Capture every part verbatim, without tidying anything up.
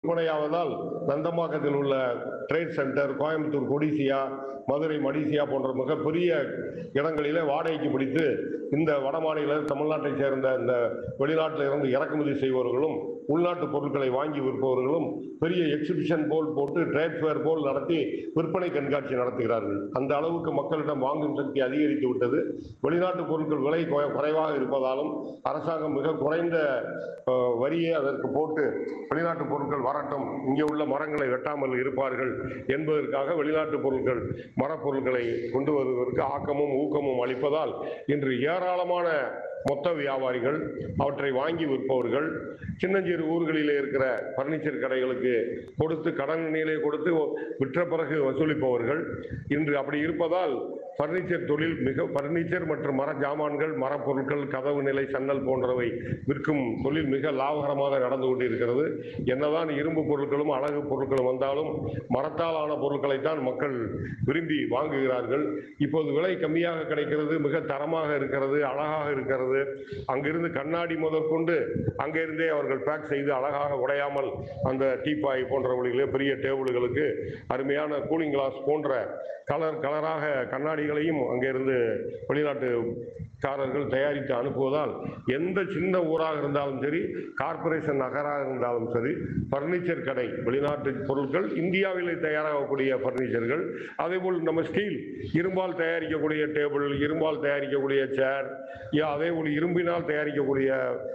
விற்பனையாவதால் நந்தம்பாக்கத்தில் உள்ள trade centre, Coimbatore Codissia, Madurai மடிசியா போன்ற மிகப்பெரிய இடங்களிலே வாடகைக்கு பிடித்து இந்த வட மாநில தமிழ்நாட்டை சேர்ந்த இந்த வெளிநாட்டில் இருந்து இறக்குமதி செய்பவர்களும் உள்நாட்டு பொருட்களை வாங்கி விற்பவர்களும் பெரிய எக்ஸிபிஷன் போல் போட்டு ட்ரேட் ஃபேர் போல் நடத்தி விற்பனை கண்காட்சி நடத்துகிறார்கள். அந்த அளவுக்கு மக்களிடம் வாங்கும் சக்தி அதிகரித்து விட்டது. வெளிநாட்டு பொருட்கள் விலை குறைவாக இருப்பதாலும் அரசாங்கம் மிக குறைந்த வரியை அதற்கு போட்டு வெளிநாட்டு பொருட்கள் வரட்டும், இங்கே உள்ள மரங்களை வெட்டாமல் இருப்பார்கள் என்பதற்காக வெளிநாட்டு பொருட்கள் மரப்பொருட்களை கொண்டு வருவதற்கு ஆக்கமும் ஊக்கமும் அளிப்பதால் இன்று ஏராளமான மொத்த வியாபாரிகள், அவற்றை வாங்கி விற்பவர்கள், சின்னஞ்சிறு ஊர்களிலே இருக்கிற பர்னிச்சர் கடைகளுக்கு கொடுத்து கடனிலே கொடுத்து விற்ற பிறகு வசூலிப்பவர்கள் இன்று அப்படி இருப்பதால் பர்னிச்சர் தொழில் மிக பர்னிச்சர் மற்றும் மர ஜாமான்கள், மரப்பொருட்கள், கதவு நிலை, சன்னல் போன்றவை விற்கும் தொழில் மிக லாபகரமாக நடந்து கொண்டிருக்கிறது. என்னதான் இரும்பு பொருட்களும் அழகு பொருட்களும் வந்தாலும் மரத்தால் ஆன பொருட்களைத்தான் மக்கள் விரும்பி வாங்குகிறார்கள். இப்போது விலை கம்மியாக கிடைக்கிறது, மிக தரமாக இருக்கிறது, அழகாக இருக்கிறது. அங்கிருந்து கண்ணாடி முதற்கொண்டு அங்கிருந்தே அவர்கள் பேக் செய்து அழகாக உடையாமல் அந்த டீப்பாய் போன்றவர்களிலே பெரிய டேபிள்களுக்கு அருமையான கூலிங் கிளாஸ் போன்ற கலர் கலராக கண்ணாடிகளையும் அங்கிருந்து வெளிநாட்டு காரர்கள் தயாரித்து அனுப்புவதால் எந்த சின்ன ஊராக இருந்தாலும் சரி, கார்பரேஷன் நகராக இருந்தாலும் சரி, பர்னிச்சர் கடை வெளிநாட்டு பொருட்கள் இந்தியாவிலே தயாராகக்கூடிய பர்னிச்சர்கள், அதேபோல் நம்ம ஸ்டீல் இரும்பால் தயாரிக்கக்கூடிய டேபிள், இரும்பால் தயாரிக்கக்கூடிய சேர், அதேபோல் இரும்பினால் தயாரிக்கக்கூடிய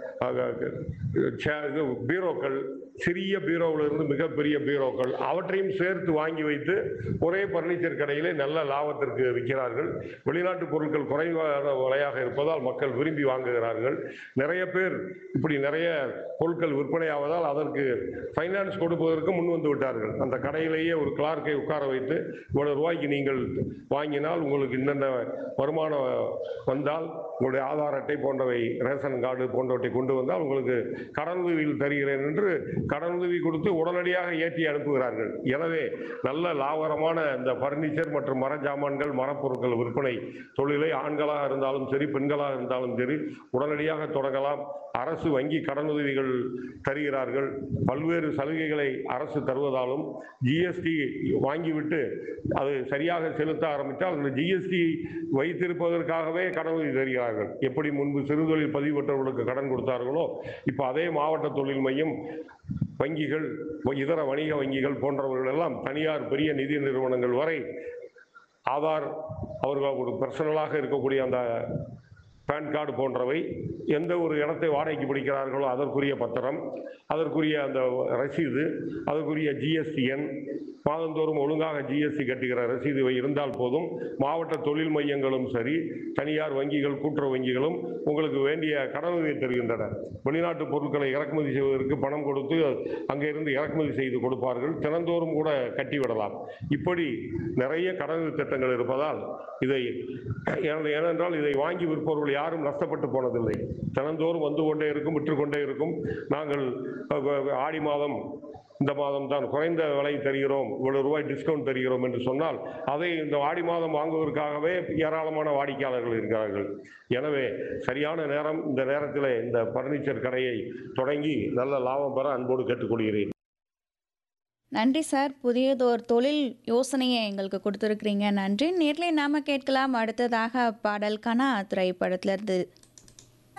பீரோக்கள், சிறிய பீரோவிலிருந்து மிகப்பெரிய பீரோக்கள், அவற்றையும் சேர்த்து வாங்கி வைத்து ஒரே பர்னிச்சர் கடையிலே நல்ல லாபத்திற்கு விற்கிறார்கள். வெளிநாட்டு பொருட்கள் குறைவான விலையாக இருப்பதால் மக்கள் விரும்பி வாங்குகிறார்கள். நிறைய பேர் இப்படி நிறைய பொருட்கள் விற்பனையாவதால் அதற்கு ஃபைனான்ஸ் கொடுப்பதற்கு முன் வந்து விட்டார்கள். அந்த கடையிலேயே ஒரு கிளார்க்கை உட்கார வைத்து இவ்வளவு ரூபாய்க்கு நீங்கள் வாங்கினால் உங்களுக்கு இன்னென்ன வருமானம் வந்தால் உங்களுடைய ஆதார் அட்டை போன்றவை, ரேஷன் கார்டு போன்றவற்றை கொண்டு வந்தால் உங்களுக்கு கடனுதவியில் தருகிறேன் என்று கடனுதவி கொடுத்து உடனடியாக ஏற்றி அனுப்புகிறார்கள். எனவே நல்ல லாபகரமான இந்த பர்னிச்சர் மற்றும் மர ஜாமான்கள், மரப்பொருட்கள் விற்பனை தொழிலை ஆண்களாக இருந்தாலும் சரி, பெண்களாக இருந்தாலும் சரி உடனடியாக தொடங்கலாம். அரசு வங்கி கடனுதவிகள் தருகிறார்கள். பல்வேறு சலுகைகளை அரசு தருவதாலும் ஜிஎஸ்டி வாங்கிவிட்டு அது சரியாக செலுத்த ஆரம்பித்தால் அந்த ஜிஎஸ்டி வைத்திருப்பதற்காகவே கடனுதவி தருகிறார்கள். எப்படி முன்பு சிறுதொழில் பதிவு பெற்றவர்களுக்கு கடன் கொடுத்தார்களோ இப்போ அதே மாவட்ட தொழில் மையம், வங்கிகள், இதர வணிக வங்கிகள் போன்றவர்கள் எல்லாம் தனியார் பெரிய நிதி நிறுவனங்கள் வரை ஆதார், அவர்கள் ஒரு பர்சனலாக இருக்கக்கூடிய அந்த பேன் கார்டு போன்றவை, எந்த ஒரு இடத்தை வாடகைக்கு பிடிக்கிறார்களோ அதற்குரிய பத்திரம், அதற்குரிய அந்த ரசீது, அதற்குரிய ஜிஎஸ்டி எண், மாதந்தோறும் ஒழுங்காக ஜிஎஸ்டி கட்டுகிற ரசீது இருந்தால் போதும். மாவட்ட தொழில் மையங்களும் சரி, தனியார் வங்கிகள், கூட்டுறவு வங்கிகளும் உங்களுக்கு வேண்டிய கடனுதவி தருகின்றன. வெளிநாட்டு பொருட்களை இறக்குமதி செய்வதற்கு பணம் கொடுத்து அங்கே இருந்து இறக்குமதி செய்து கொடுப்பார்கள். தினந்தோறும் கூட கட்டிவிடலாம். இப்படி நிறைய கடனுதவி திட்டங்கள் இருப்பதால் இதை ஏனென்றால் இதை வாங்கி விற்பவர்கள் யாரும் நஷ்டப்பட்டு போனதில்லை. தினந்தோறும் வந்து கொண்டே இருக்கும், விற்றுக்கொண்டே இருக்கும். நாங்கள் ஆடி மாதம் இந்த மாதம் தான் குறைந்த விலை தருகிறோம், இவ்வளவு ரூபாய் டிஸ்கவுண்ட் தருகிறோம் என்று சொன்னால் அதை இந்த ஆடி மாதம் வாங்குவதற்காகவே ஏராளமான வாடிக்கையாளர்கள் இருக்கிறார்கள். எனவே சரியான நேரம், இந்த நேரத்தில் இந்த பர்னிச்சர் கடையை தொடங்கி நல்ல லாபம் பெற அன்போடு கேட்டுக்கொள்கிறேன். நன்றி சார். புதியதோர் தொழில் யோசனையை எங்களுக்கு கொடுத்துருக்கிறீங்க. நன்றி. நேர்ல நாம கேட்கலாம் அடுத்ததாக பாடல் கனா திரைப்படத்திலிருந்து.